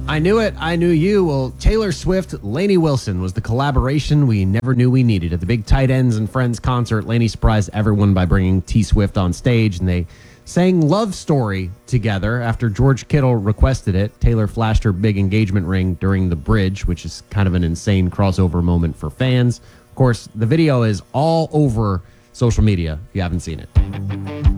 I knew it. I knew you. Well, Taylor Swift, Lainey Wilson was the collaboration we never knew we needed. At the big Tight Ends and Friends concert, Lainey surprised everyone by bringing T Swift on stage, and they sang Love Story together after George Kittle requested it. Taylor flashed her big engagement ring during the bridge, which is kind of an insane crossover moment for fans. Of course, the video is all over social media if you haven't seen it.